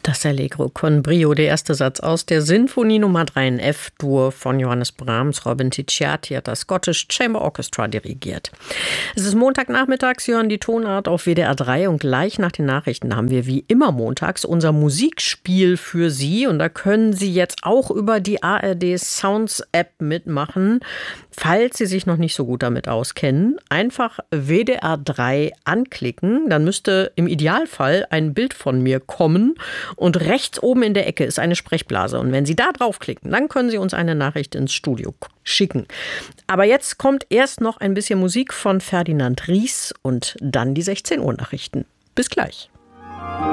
Das Allegro con Brio, der erste Satz aus der Sinfonie Nummer 3 in F-Dur von Johannes Brahms. Robin Ticciati hat das Scottish Chamber Orchestra dirigiert. Es ist Montagnachmittag, Sie hören die Tonart auf WDR 3 und gleich nach den Nachrichten haben wir wie immer montags unser Musikspiel für Sie. Und da können Sie jetzt auch über die ARD Sounds App mitmachen. Falls Sie sich noch nicht so gut damit auskennen, einfach WDR 3 anklicken. Dann müsste im Idealfall ein Bild von mir kommen. Und rechts oben in der Ecke ist eine Sprechblase. Und wenn Sie da draufklicken, dann können Sie uns eine Nachricht ins Studio schicken. Aber jetzt kommt erst noch ein bisschen Musik von Ferdinand Ries und dann die 16 Uhr Nachrichten. Bis gleich.